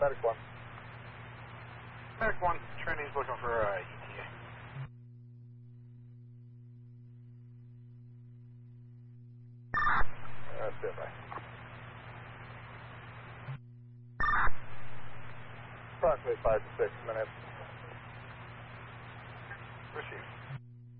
Medic 1. Medic 1, Trinity's looking for ETA. Stand by. Approximately 5 to 6 minutes. Received.